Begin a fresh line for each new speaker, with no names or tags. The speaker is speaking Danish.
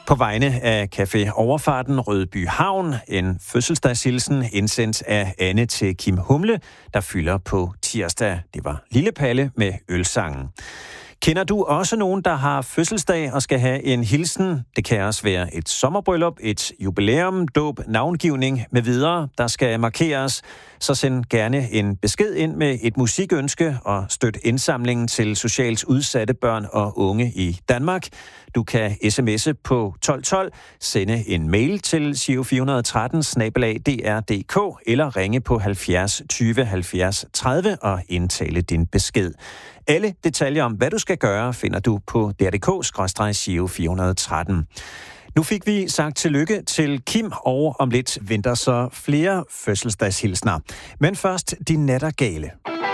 På vegne af Café Overfarten Rødby Havn, en fødselsdagshilsen indsendt af Anne til Kim Humle, der fylder på tirsdag. Det var Lille Palle med ølsangen. Kender du også nogen, der har fødselsdag og skal have en hilsen? Det kan også være et sommerbryllup, et jubilæum, dåb, navngivning med videre, der skal markeres. Så send gerne en besked ind med et musikønske og støt indsamlingen til socialt udsatte børn og unge i Danmark. Du kan sms'e på 1212, sende en mail til giro413@dr.dk eller ringe på 70 20 70 30 og indtale din besked. Alle detaljer om, hvad du skal gøre, finder du på dr.dk/giro413. Nu fik vi sagt tillykke til Kim, og om lidt venter så flere fødselsdagshilsner. Men først de nattergale.